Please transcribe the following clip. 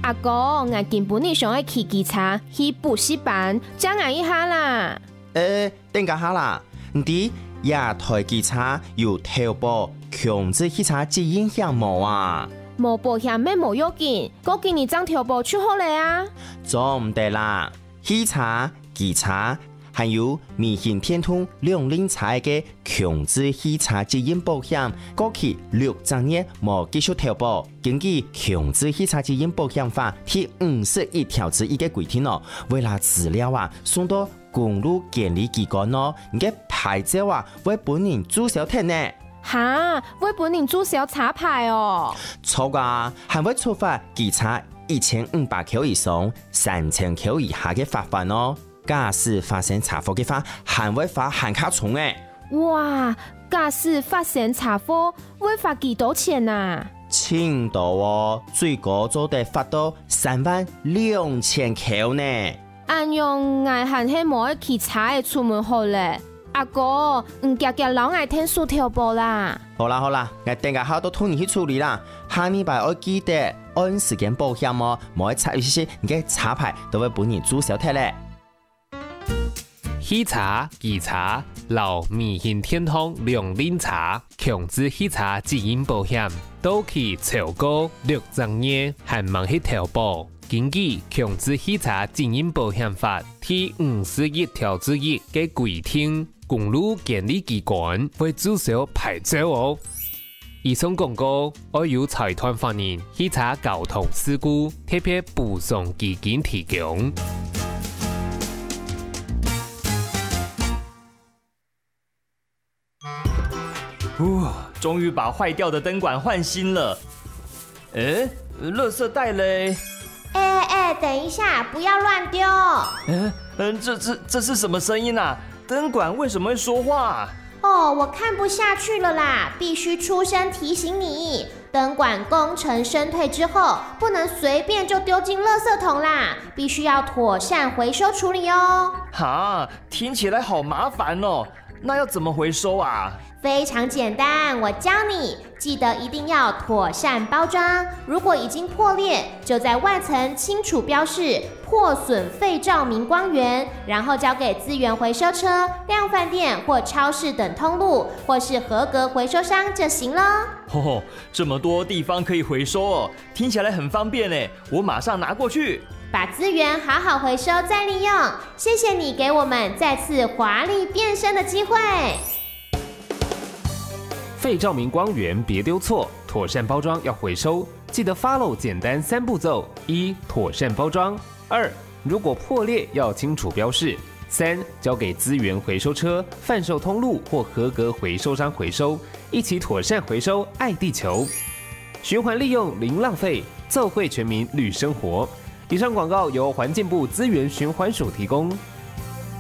阿公，我根本你想要骑机车去补习班，教我一下啦。 等下下啦，唔知亚台机车有投保强制汽车责任险冇啊？ 冇保险咩冇要紧，我给你张投保就好了啊。 做唔得啦，汽车、机车还有微型天通两轮车嘅强制汽车责任保险，过去6整年冇继续投保。根据强制汽车责任保险法第51条之一嘅规定哦，为了资料送到公路监理机关哦，你嘅牌照会本人注销停呢。 哈，会本人注销查牌哦。 错啊，还会处罚机车1500块以上3000块以下嘅罚款哦。假使发生查获嘅话，还会罚限卡重诶。 哇，假使发生查获，会罚几多钱啊？ 轻度哦，最高做得罚到32000块呢。 按用我还是冇去骑车嘅出门好咧。阿哥，唔夹夹老爱听书投保啦。 好啦，我等下下都托你去处理啦。下礼拜我记得按时间保险哦，冇插有些你嘅车牌都会本人注销脱咧。 汽车、机车、老微型天通两轮车强制汽车责任保险，到期超过6整年，还冇去投保。根据强制汽车责任保险法第51条之一嘅规定，公路监理机关会注销牌照哦。以上广告我由财团法人汽车交通事故特别补偿基金提供。 终于把坏掉的灯管换新了。垃圾袋嘞？ 等一下，不要乱丢。 这是什么声音啊？灯管为什么会说话？ 我看不下去了啦，必须出声提醒你，灯管功成身退之后，不能随便就丢进垃圾桶啦，必须要妥善回收处理哦。 听起来好麻烦哦，那要怎么回收啊？ 非常简单，我教你，记得一定要妥善包装。如果已经破裂，就在外层清楚标示破损废照明光源，然后交给资源回收车、量贩店或超市等通路，或是合格回收商就行了。 这么多地方可以回收哦，听起来很方便呢，我马上拿过去。 把资源好好回收再利用，谢谢你给我们再次华丽变身的机会。 废照明光源别丢错，妥善包装要回收，记得 follow 简单3步骤：1. 妥善包装；2. 如果破裂要清楚标示；3. 交给资源回收车、贩售通路或合格回收商回收，一起妥善回收，爱地球，循环利用零浪费，奏会全民绿生活。以上广告由环境部资源循环署提供。